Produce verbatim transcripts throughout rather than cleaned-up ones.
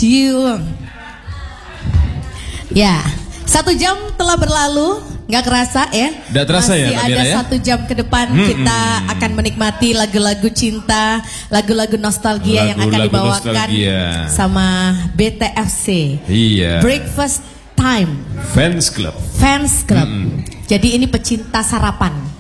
you. Ya, satu jam telah berlalu, nggak kerasa ya? Nggak terasa ya, Masih ada ya? satu jam ke depan hmm, kita hmm. akan menikmati lagu-lagu cinta, lagu-lagu nostalgia lagu, yang akan dibawakan nostalgia. Sama B T F C. Iya. Breakfast Time. Fans Club. Fans Club. Hmm. Jadi ini pecinta sarapan.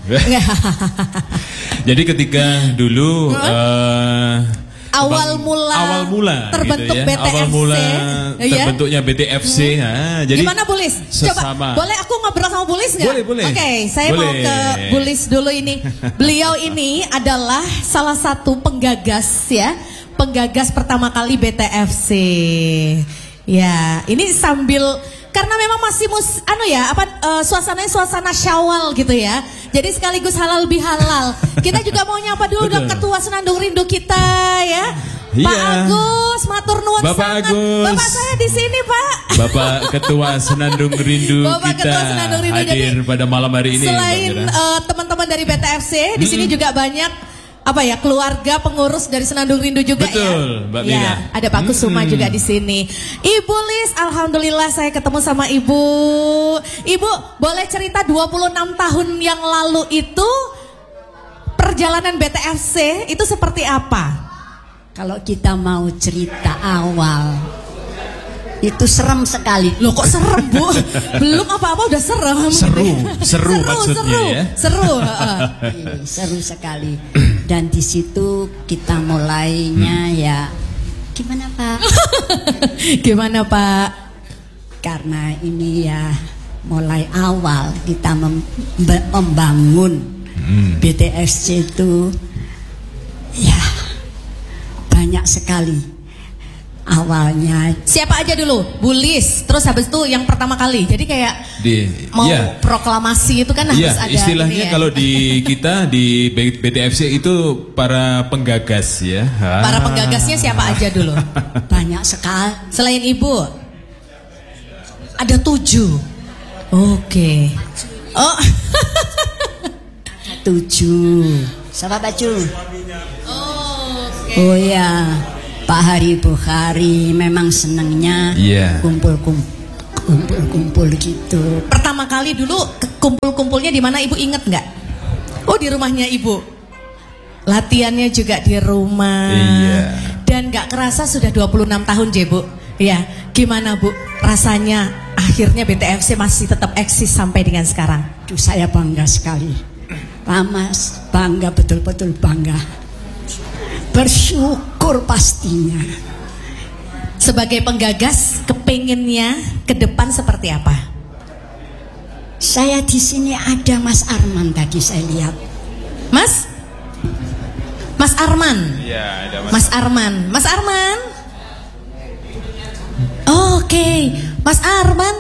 Jadi ketika dulu huh? uh, awal mula awal mula terbentuk gitu ya. B T F C, awal mula ya? terbentuknya B T F C. Hmm. Nah, jadi gimana Bulis? Coba boleh aku ngobrol sama Bulis nggak? Boleh, boleh. Oke, okay, saya boleh. mau ke Bulis dulu ini. Beliau ini adalah salah satu penggagas ya, penggagas pertama kali B T F C. Ya, ini sambil karena memang masih mus, anu ya, apa uh, suasananya suasana Syawal gitu ya. Jadi sekaligus halal bihalal. Kita juga mau nyapa dulu dong Ketua Senandung Rindu kita ya. Iya. Pak Agus, matur nuwun Bapak sangat. Agus. Bapak saya di sini, Pak. Bapak Ketua Senandung Rindu Bapak kita Ketua Senandung Rindu. hadir Jadi, pada malam hari ini. Selain uh, teman-teman dari B T F C, di sini hmm. juga banyak apa ya keluarga pengurus dari Senandung Rindu juga. Betul, ya. Mbak Mina. Ya, ada Pak Kusuma hmm. juga di sini. Ibu Lis, alhamdulillah saya ketemu sama Ibu. Ibu, boleh cerita dua puluh enam tahun yang lalu itu perjalanan B T F C itu seperti apa? Kalau kita mau cerita awal itu serem sekali. Loh kok serem Bu? Belum apa-apa udah serem. Seru, seru, seru maksudnya seru, ya. Seru, iya, seru sekali. Dan di situ kita mulainya hmm. ya gimana Pak? Gimana Pak? Karena ini ya mulai awal kita mem membangun hmm. B T F C itu ya banyak sekali. Awalnya siapa aja dulu? Bulis, terus habis itu yang pertama kali. Jadi kayak di, mau ya. proklamasi itu kan harus ya, ada. Istilahnya ya. kalau di kita di B T F C itu para penggagas ya. Para penggagasnya siapa aja dulu? Banyak sekali. Selain Ibu, ada tujuh. Oke. Okay. Oh, tujuh. Siapa baju? Oh, okay. Oh ya. Pak Hari Bukhari memang senangnya yeah. kumpul-kumpul gitu. Pertama kali dulu kumpul-kumpulnya di mana Ibu inget nggak? Oh di rumahnya Ibu. Latihannya juga di rumah. Yeah. Dan nggak kerasa sudah dua puluh enam tahun ya Bu. Ya, gimana Bu? Rasanya akhirnya B T F C masih tetap eksis sampai dengan sekarang. Duh, saya bangga sekali. Pak Mas, bangga betul-betul bangga. Bersyukur pastinya. Sebagai penggagas, kepinginnya ke depan seperti apa? Saya di sini ada Mas Arman tadi saya lihat. Mas? Mas Arman? Iya, ada Mas. Mas Arman. Mas Arman? Oh, oke, okay. Mas Arman.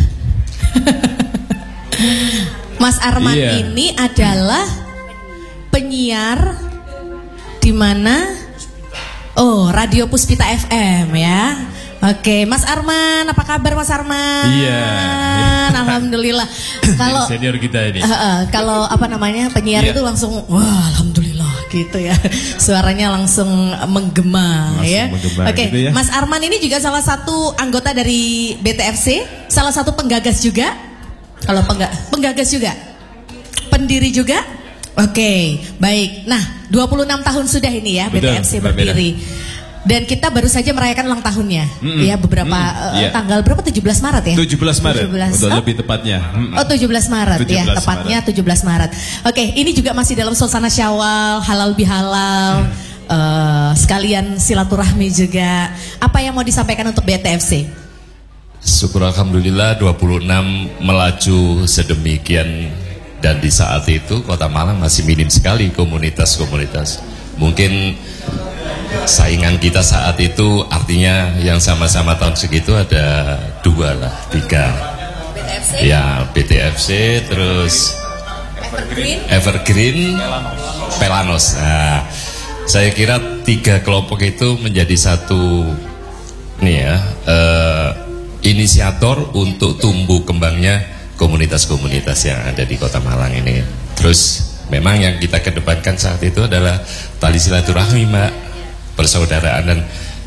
Mas Arman yeah. ini adalah penyiar di mana? Oh, Radio Puspita F M ya. Oke, Mas Arman, apa kabar Mas Arman? Iya. Alhamdulillah. Kalau senior kita ini. Uh, uh, kalau apa namanya penyiar yeah. itu langsung, wah, alhamdulillah gitu ya. Suaranya langsung menggema langsung ya. Oke, gitu ya. Mas Arman ini juga salah satu anggota dari B T F C, salah satu penggagas juga. Kalau pengga penggagas juga, pendiri juga. Oke, okay, baik. Nah, dua puluh enam tahun sudah ini ya B T F C berdiri. Dan kita baru saja merayakan ulang tahunnya. Mm -mm. Ya, beberapa mm -mm. Uh, yeah. tanggal berapa? tujuh belas Maret ya? tujuh belas Maret. tujuh belas. Udah Oh? lebih tepatnya. Mm -mm. Oh, tujuh belas Maret tujuh belas ya, tepatnya Maret. tujuh belas Maret. Oke, okay, ini juga masih dalam suasana Syawal, halal bihalal. Mm. Uh, sekalian silaturahmi juga. Apa yang mau disampaikan untuk B T F C? Syukur alhamdulillah dua puluh enam melaju sedemikian. Dan di saat itu Kota Malang masih minim sekali komunitas-komunitas. Mungkin saingan kita saat itu artinya yang sama-sama tahun segitu ada dua lah, tiga. B T F C? Ya, B T F C, terus Evergreen, Evergreen Pelanos. Nah, saya kira tiga kelompok itu menjadi satu nih ya, uh, inisiator untuk tumbuh kembangnya komunitas-komunitas yang ada di Kota Malang ini. Terus memang yang kita kedepankan saat itu adalah tali silaturahmi, Mbak, persaudaraan. Dan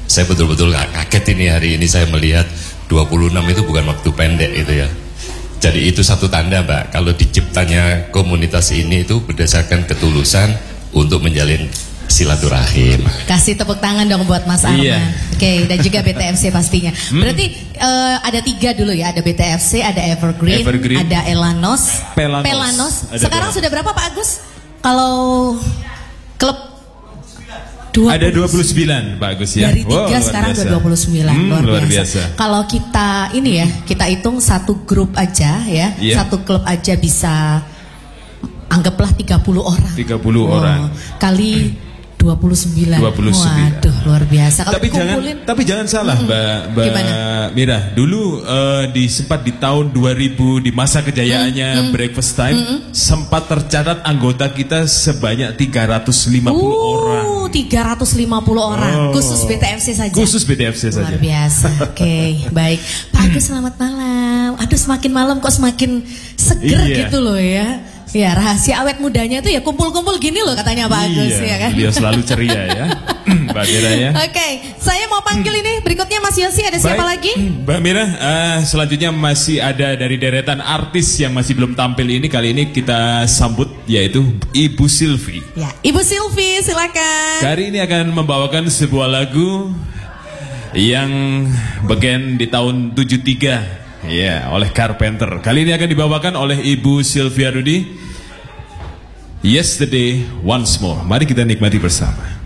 Saya betul-betul kaget ini hari ini saya melihat dua puluh enam itu bukan waktu pendek itu ya. Jadi itu satu tanda Mbak, kalau diciptanya komunitas ini itu berdasarkan ketulusan untuk menjalin silaturahim. Kasih tepuk tangan dong buat Mas Arman. Iya. Oke, dan juga B T F C pastinya. Hmm. Berarti uh, ada tiga dulu ya, ada B T F C, ada Evergreen, Evergreen. ada Elanos, Pelanos. Pelanos. Sekarang Pelanos. Sudah berapa Pak Agus? Kalau klub dua puluh, ada dua puluh sembilan Pak Agus ya. Dari tiga wow, sekarang udah dua puluh sembilan. Hmm, luar, luar biasa. biasa. Kalau kita ini ya, kita hitung satu grup aja ya, yeah. satu klub aja bisa anggaplah tiga puluh orang. tiga puluh wow. orang. Kali dua puluh sembilan. dua puluh sembilan. Waduh, luar biasa. Kalau tapi jangan tapi jangan salah, mm-hmm. Mbak Mbak Mira. Dulu uh, di sempat di tahun dua ribu di masa kejayaannya mm-hmm. Breakfast Time mm-hmm. sempat tercatat anggota kita sebanyak tiga ratus lima puluh uh, orang. tiga ratus lima puluh orang. Oh. Khusus B T F C saja. Khusus B T F C saja. Luar biasa. Oke, okay, baik. Pak Agus, selamat malam. Aduh, semakin malam kok semakin seger iya. gitu loh ya. Ya, rahasia awet mudanya itu ya kumpul-kumpul gini loh katanya Pak Agus, iya, ya kan? Dia selalu ceria ya, Mbak Mira ya. Oke, okay, saya mau panggil ini berikutnya Mas Yosi, ada siapa Baik. lagi? Mbak Mira, uh, selanjutnya masih ada dari deretan artis yang masih belum tampil ini. Kali ini kita sambut yaitu Ibu Silvi. Ya, Ibu Silvi silakan. Hari ini akan membawakan sebuah lagu yang band di tahun tujuh tiga. Ya, yeah, oleh Carpenter. Kali ini akan dibawakan oleh Ibu Silvia Rudi. Yesterday Once More. Mari kita nikmati bersama.